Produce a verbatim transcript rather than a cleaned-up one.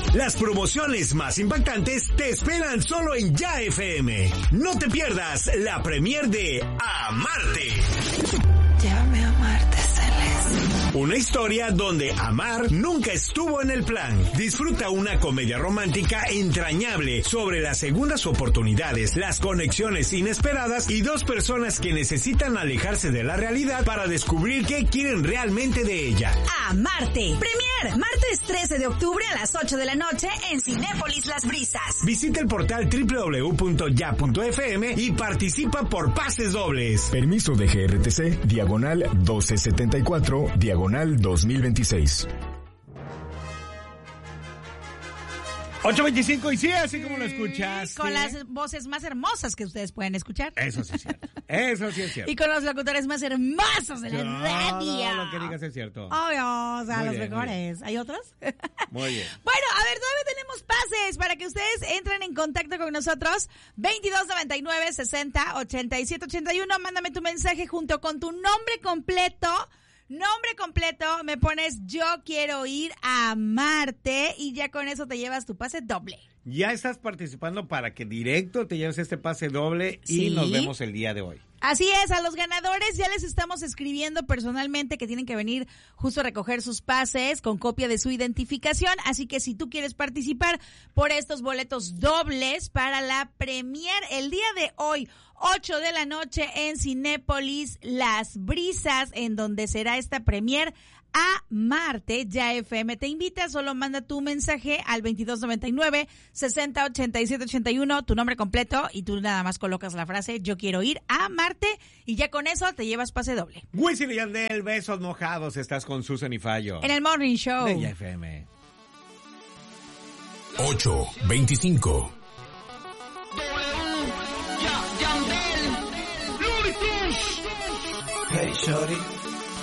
Las promociones más impactantes te esperan solo en Ya F M. No te pierdas la premier de Amarte. Llévame a Marte, Celeste. Una historia donde amar nunca estuvo en el plan. Disfruta una comedia romántica entrañable sobre las segundas oportunidades, las conexiones inesperadas y dos personas que necesitan alejarse de la realidad para descubrir qué quieren realmente de ella. Amarte. Premier, martes trece de octubre a las ocho de la noche en Cinépolis Las Brisas. Visita el portal doble u doble u doble u punto ya punto f m y participa por pases dobles. Permiso de G R T C, diagonal doce setenta y cuatro, diagonal dos mil veintiséis. ocho veinticinco y sí, así como lo escuchas. Con las voces más hermosas que ustedes pueden escuchar. Eso sí es cierto. Eso sí es cierto. Y con los locutores más hermosos de la no, radio. No, lo que digas es cierto. Obvio, o sea, muy los bien, mejores. ¿Hay otros? Muy bien. Bueno, a ver, todavía tenemos pases para que ustedes entren en contacto con nosotros. veintidós noventa y nueve, sesenta, ochenta y siete, ochenta y uno. Mándame tu mensaje junto con tu nombre completo. Nombre completo, me pones yo quiero ir a Marte y ya con eso te llevas tu pase doble. Ya estás participando para que directo te lleves este pase doble y sí. Nos vemos el día de hoy. Así es, a los ganadores ya les estamos escribiendo personalmente que tienen que venir justo a recoger sus pases con copia de su identificación, así que si tú quieres participar por estos boletos dobles para la premier el día de hoy, ocho de la noche en Cinépolis Las Brisas, en donde será esta premier a Marte, Ya F M te invita, solo manda tu mensaje al veintidós noventa y nueve, sesenta, ochenta y siete, ochenta y uno, tu nombre completo y tú nada más colocas la frase yo quiero ir a Marte y ya con eso te llevas pase doble. Wisin y Yandel, besos mojados, estás con Susan y Fallo. En el Morning Show. De Ya F M. ocho veinticinco. Hey, shorty.